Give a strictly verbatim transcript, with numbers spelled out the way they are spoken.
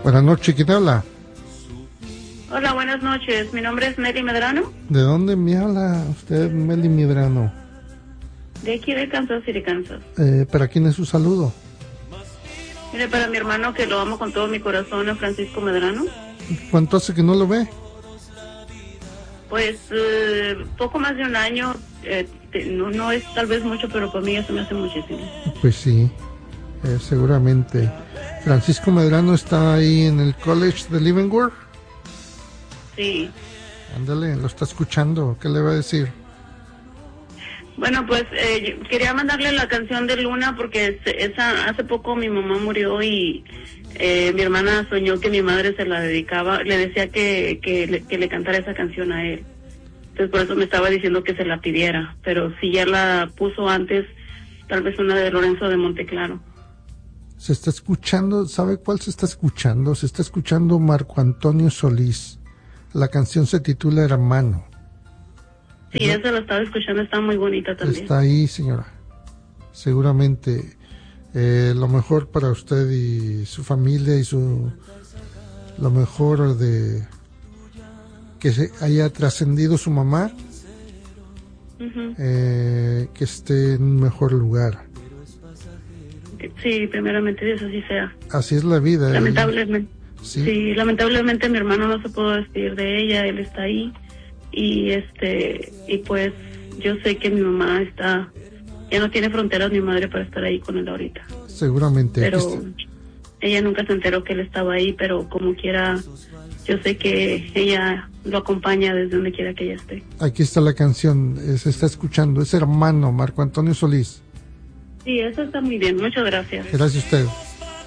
Buenas noches, ¿quién habla? Hola, buenas noches. Mi nombre es Meli Medrano. ¿De dónde me habla usted, Meli Medrano? De aquí de Kansas City, Kansas. Eh, ¿Para quién es su saludo? Mire, para mi hermano, que lo amo con todo mi corazón, a Francisco Medrano. ¿Cuánto hace que no lo ve? Pues eh, poco más de un año. Eh, te, no, no es tal vez mucho, pero para mí eso me hace muchísimo. Pues sí, eh, seguramente. Francisco Medrano está ahí en el College de Leavenworth. Sí. Ándale, lo está escuchando. ¿Qué le va a decir? Bueno, pues eh, quería mandarle la canción de Luna porque esa hace poco mi mamá murió y eh, mi hermana soñó que mi madre se la dedicaba, le decía que, que, le, que le cantara esa canción a él. Entonces por eso me estaba diciendo que se la pidiera, pero si ya la puso antes, tal vez una de Lorenzo de Monteclaro. Se está escuchando, ¿sabe cuál se está escuchando? Se está escuchando Marco Antonio Solís. La canción se titula Hermano. Sí, esa la estaba escuchando, está muy bonita también. Está ahí, señora. Seguramente eh, lo mejor para usted y su familia y su lo mejor de que se haya trascendido su mamá, uh-huh. eh, que esté en un mejor lugar. Sí, primeramente Dios así sea. Así es la vida. Lamentablemente. ¿eh? Sí. sí, lamentablemente mi hermano no se pudo despedir de ella, él está ahí. Y este y pues yo sé que mi mamá está, ya no tiene fronteras mi madre para estar ahí con él ahorita. Seguramente. Pero ella nunca se enteró que él estaba ahí, pero como quiera, yo sé que ella lo acompaña desde donde quiera que ella esté. Aquí está la canción, se está escuchando, es Hermano, Marco Antonio Solís. Sí, eso está muy bien, muchas gracias. Gracias a usted.